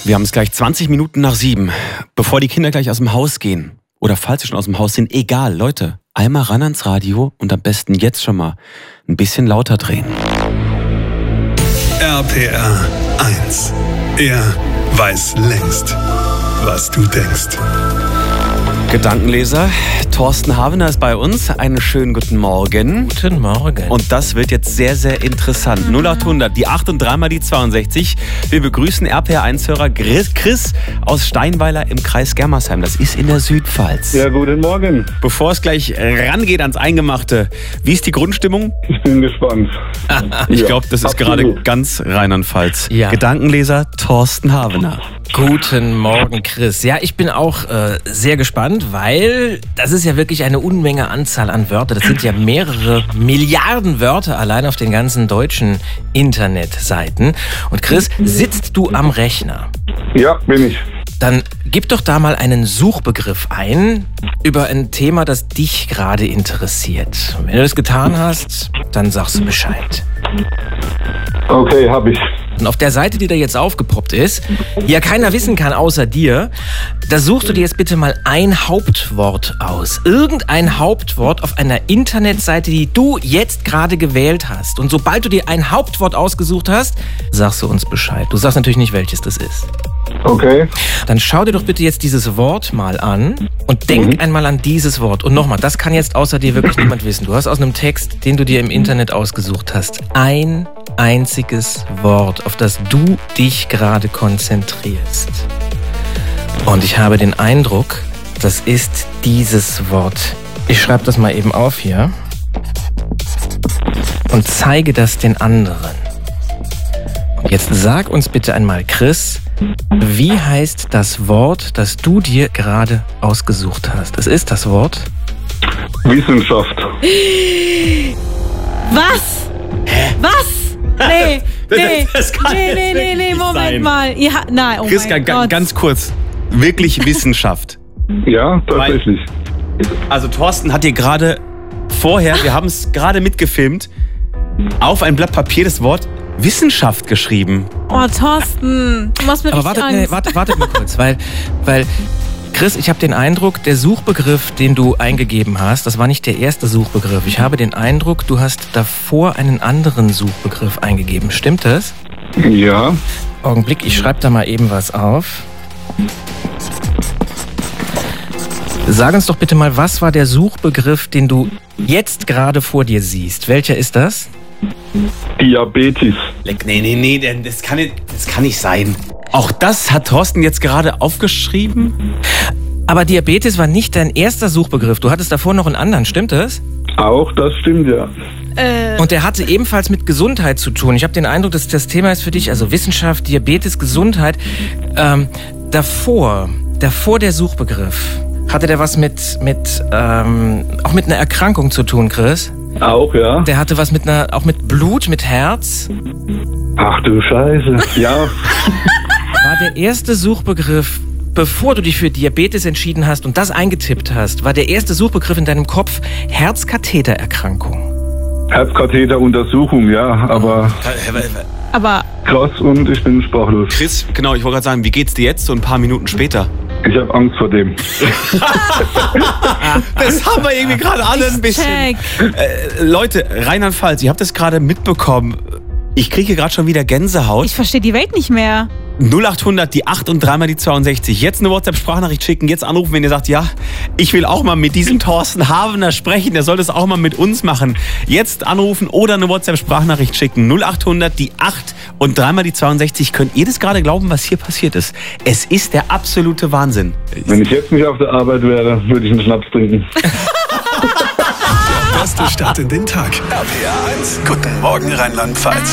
Wir haben es gleich 20 Minuten nach 7. Bevor die Kinder gleich aus dem Haus gehen, oder falls sie schon aus dem Haus sind, egal, Leute, einmal ran ans Radio und am besten jetzt schon mal ein bisschen lauter drehen. RPR 1. Er weiß längst, was du denkst. Gedankenleser, Thorsten Havener ist bei uns. Einen schönen guten Morgen. Guten Morgen. Und das wird jetzt sehr, sehr interessant. 0800, die 8 und 3 mal die 62. Wir begrüßen RPR1-Hörer Chris aus Steinweiler im Kreis Germersheim. Das ist in der Südpfalz. Ja, guten Morgen. Bevor es gleich rangeht ans Eingemachte, wie ist die Grundstimmung? Ich bin gespannt. Ich glaube, das ist absolut. gerade ganz Rheinland-Pfalz. Ja. Gedankenleser Thorsten Havener. Guten Morgen, Chris. Ja, ich bin auch sehr gespannt, weil das ist ja wirklich eine Unmenge Anzahl an Wörtern. Das sind ja mehrere Milliarden Wörter allein auf den ganzen deutschen Internetseiten. Und Chris, sitzt du am Rechner? Ja, bin ich. Dann gib doch da mal einen Suchbegriff ein über ein Thema, das dich gerade interessiert. Und wenn du das getan hast, dann sagst du Bescheid. Okay, hab ich. Und auf der Seite, die da jetzt aufgepoppt ist, die ja keiner wissen kann außer dir, da suchst du dir jetzt bitte mal ein Hauptwort aus. Irgendein Hauptwort auf einer Internetseite, die du jetzt gerade gewählt hast. Und sobald du dir ein Hauptwort ausgesucht hast, sagst du uns Bescheid. Du sagst natürlich nicht, welches das ist. Okay. Dann schau dir doch bitte jetzt dieses Wort mal an und denk einmal an dieses Wort. Und nochmal, das kann jetzt außer dir wirklich niemand wissen. Du hast aus einem Text, den du dir im Internet ausgesucht hast, ein einziges Wort, auf das du dich gerade konzentrierst. Und ich habe den Eindruck, das ist dieses Wort. Ich schreibe das mal eben auf hier und zeige das den anderen. Und jetzt sag uns bitte einmal, Chris, wie heißt das Wort, das du dir gerade ausgesucht hast? Es ist das Wort Wissenschaft. Was? Was? Nee, Das kann jetzt wirklich nicht Moment sein. mal. Ja, nein, oh Chris, mein Gott. ganz kurz. Wirklich Wissenschaft. Ja, tatsächlich. Also Thorsten hat dir gerade vorher, wir haben es gerade mitgefilmt, auf ein Blatt Papier das Wort Wissenschaft geschrieben. Oh, Thorsten, du machst mir Aber richtig Angst. wartet mal kurz, weil Chris, ich habe den Eindruck, der Suchbegriff, den du eingegeben hast, das war nicht der erste Suchbegriff. Ich habe den Eindruck, du hast davor einen anderen Suchbegriff eingegeben. Stimmt das? Ja. Augenblick, ich schreibe da mal eben was auf. Sag uns doch bitte mal, was war der Suchbegriff, den du jetzt gerade vor dir siehst? Welcher ist das? Diabetes. Nee, das kann nicht sein. Auch das hat Thorsten jetzt gerade aufgeschrieben? Aber Diabetes war nicht dein erster Suchbegriff. Du hattest davor noch einen anderen, stimmt das? Auch das stimmt, ja. Und der hatte ebenfalls mit Gesundheit zu tun. Ich habe den Eindruck, dass das Thema ist für dich, also Wissenschaft, Diabetes, Gesundheit. Davor der Suchbegriff, hatte der was auch mit einer Erkrankung zu tun, Chris? Auch, ja. Der hatte was auch mit Blut, mit Herz. Ach du Scheiße. Ja. War der erste Suchbegriff, bevor du dich für Diabetes entschieden hast und das eingetippt hast, war der erste Suchbegriff in deinem Kopf Herzkathetererkrankung? Herzkatheteruntersuchung, ja. Aber Aber krass und ich bin sprachlos. Chris, genau, ich wollte gerade sagen, wie geht's dir jetzt so ein paar Minuten später? Ich habe Angst vor dem. Das haben wir irgendwie gerade alle ein bisschen. check. Leute, Rheinland-Pfalz, ihr habt das gerade mitbekommen. Ich kriege gerade schon wieder Gänsehaut. Ich verstehe die Welt nicht mehr. 0800, die 8 und 3 mal die 62. Jetzt eine WhatsApp-Sprachnachricht schicken, jetzt anrufen, wenn ihr sagt, ja, ich will auch mal mit diesem Thorsten Havener sprechen, der soll das auch mal mit uns machen. Jetzt anrufen oder eine WhatsApp-Sprachnachricht schicken. 0800, die 8 und 3 mal die 62. Könnt ihr das gerade glauben, was hier passiert ist? Es ist der absolute Wahnsinn. Wenn ich jetzt nicht auf der Arbeit wäre, würde ich einen Schnaps trinken. Beste Start in den Tag. RPR 1. Guten Morgen, Rheinland-Pfalz.